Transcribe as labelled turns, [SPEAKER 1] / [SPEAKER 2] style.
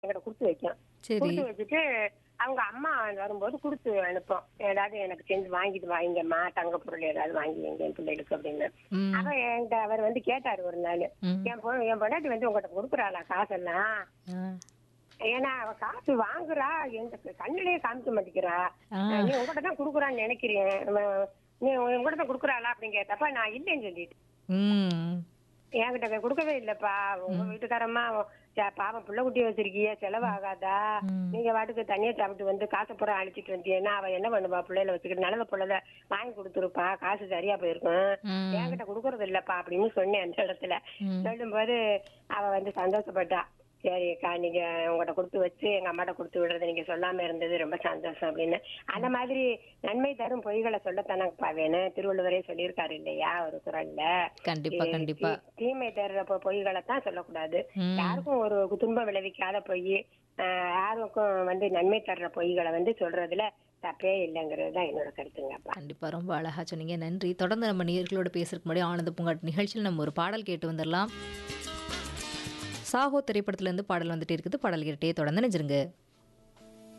[SPEAKER 1] என்கிட்ட குடுத்து வைக்கும்.
[SPEAKER 2] சரி.
[SPEAKER 1] குடுத்து வச்சுட்டு அவங்க அம்மா வரும்போது குடுத்து அனுப்பும். ஏதாவது எனக்கு செஞ்சு வாங்கிட்டு வாங்கம்மா, தங்க பொருள் ஏதாவது வாங்கி வைங்க என் பிள்ளைகளுக்கு அப்படின்னு.
[SPEAKER 2] ம்.
[SPEAKER 1] அவ என்கிட்ட அவர் வந்து கேட்டாரு ஒரு நாள்,
[SPEAKER 2] ம்.
[SPEAKER 1] என் பொண்டாட்டி வந்து உங்ககிட்ட கொடுக்குறாளா காசெல்லாம்?
[SPEAKER 2] ஆ.
[SPEAKER 1] ஏன்னா அவ காசு வாங்குறா, எங்க கண்ணிலேயே காமிக்க மாட்டேங்கிறா.
[SPEAKER 2] ஆ.
[SPEAKER 1] நீ உங்ககிட்ட தான் கொடுக்குறான்னு நினைக்கிறேன். நீ உங்ககிட்ட தான் கொடுக்குறாளா அப்படின்னு கேட்டப்ப நான் இல்லைன்னு சொல்லிட்டேன்.
[SPEAKER 2] ம்.
[SPEAKER 1] என்கிட்ட கொடுக்கவே இல்லப்பா. உங்க
[SPEAKER 2] ம்.
[SPEAKER 1] வீட்டுக்காரம்மா பாவம் புள்ள குட்டி வச்சிருக்கிய, செலவு ஆகாதா?
[SPEAKER 2] ம்.
[SPEAKER 1] நீங்க வாட்டுக்கு தண்ணியை சாப்பிட்டு வந்து காசை பூரா அழிச்சிட்டு வந்தீங்கன்னா அவ என்ன பண்ணுவா? பிள்ளைல வச்சுக்கிட்டு நல்ல பிள்ளைல வாங்கி கொடுத்துருப்பா, காசு சரியா போயிருக்கும்.
[SPEAKER 2] ம்.
[SPEAKER 1] என்கிட்ட கொடுக்கறது இல்லப்பா அப்படின்னு சொன்னேன் அந்த இடத்துல.
[SPEAKER 2] ம்.
[SPEAKER 1] சொல்லும்போது அவ வந்து சந்தோஷப்பட்டா. சரிக்கா, நீங்க உங்கள்கிட்ட கொடுத்து வச்சு எங்க அம்மாட்ட கொடுத்து விடுறது நீங்க சொல்லாம இருந்தது ரொம்ப சந்தோஷம் அப்படின்னு. அந்த மாதிரி நன்மை தரும் பொய்களை சொல்லத்தானப்பா வேணும். திருவள்ளுவரே சொல்லியிருக்காரு இல்லையா ஒரு குறள்ல.
[SPEAKER 2] கண்டிப்பா, கண்டிப்பா.
[SPEAKER 1] தீமை தர்ற பொய்களை தான் சொல்லக்கூடாது.
[SPEAKER 2] ம்.
[SPEAKER 1] யாருக்கும் ஒரு துன்பம் விளைவிக்காத பொய், யாருக்கும் வந்து நன்மை தர்ற பொய்களை வந்து சொல்றதுல தப்பே இல்லைங்கிறது தான் என்னோட கருத்துங்கப்பா.
[SPEAKER 2] கண்டிப்பா. ரொம்ப அழகா சொன்னீங்க. நன்றி. தொடர்ந்து நம்ம நேயர்களோட பேசுறதுக்கு முன்னாடி ஆனந்த பூங்காட்டு நிகழ்ச்சியில் நம்ம ஒரு பாடல் கேட்டு வந்துடலாம். சாஹோ திரைப்படத்திலேருந்து பாடல் வந்துட்டே இருக்குது. பாடல் கேட்டே தொடர்ந்து நினைச்சிருங்க.